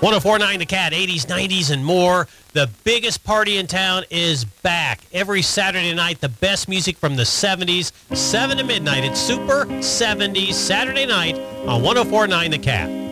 104.9 The Cat, 80s, 90s, and more. The biggest party in town is back. Every Saturday night, the best music from the 70s, 7 to midnight. It's Super 70s Saturday night on 104.9 The Cat.